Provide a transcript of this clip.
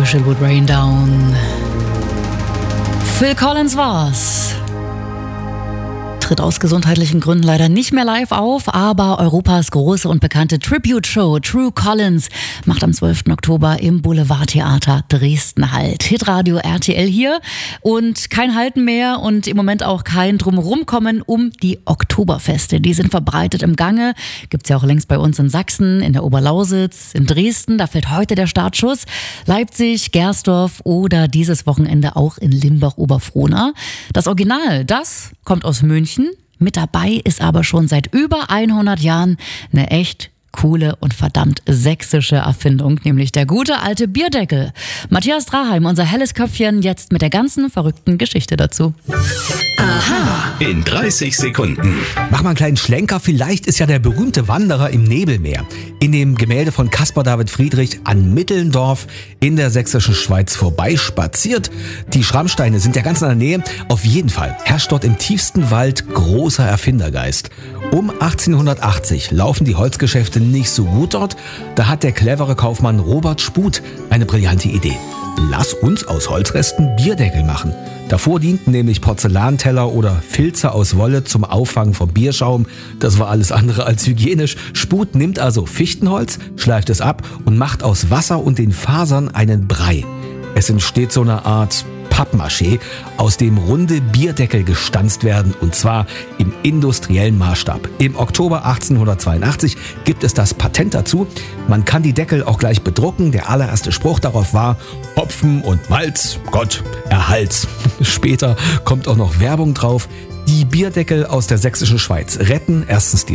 Wish It Would Rain Down. Phil Collins war's. Tritt aus gesundheitlichen Gründen leider nicht mehr live auf, aber Europas große und bekannte Tribute-Show True Collins macht am 12. Oktober im Boulevardtheater Dresden Halt. Hitradio RTL hier und kein Halten mehr und im Moment auch kein Drumherumkommen um die Oktoberfeste. Die sind verbreitet im Gange, gibt's ja auch längst bei uns in Sachsen, in der Oberlausitz, in Dresden, da fällt heute der Startschuss, Leipzig, Gersdorf oder dieses Wochenende auch in Limbach-Oberfrohna. Das Original, das kommt aus München. Mit dabei ist aber schon seit über 100 Jahren eine echt coole und verdammt sächsische Erfindung, nämlich der gute alte Bierdeckel. Matthias Draheim, unser helles Köpfchen, jetzt mit der ganzen verrückten Geschichte dazu. Aha. In 30 Sekunden. Mach mal einen kleinen Schlenker, vielleicht ist ja der berühmte Wanderer im Nebelmeer in dem Gemälde von Caspar David Friedrich an Mittelndorf in der sächsischen Schweiz vorbeispaziert. Die Schrammsteine sind ja ganz in der Nähe. Auf jeden Fall herrscht dort im tiefsten Wald großer Erfindergeist. Um 1880 laufen die Holzgeschäfte nicht so gut dort. Da hat der clevere Kaufmann Robert Sput eine brillante Idee. Lass uns aus Holzresten Bierdeckel machen. Davor dienten nämlich Porzellanteller oder Filze aus Wolle zum Auffangen vom Bierschaum. Das war alles andere als hygienisch. Sput nimmt also Fichtenholz, schleift es ab und macht aus Wasser und den Fasern einen Brei. Es entsteht so eine Art Pappmaché, aus dem runde Bierdeckel gestanzt werden, und zwar im industriellen Maßstab. Im Oktober 1882 gibt es das Patent dazu. Man kann die Deckel auch gleich bedrucken. Der allererste Spruch darauf war: Hopfen und Malz, Gott erhalt's. Später kommt auch noch Werbung drauf. Die Bierdeckel aus der sächsischen Schweiz retten erstens die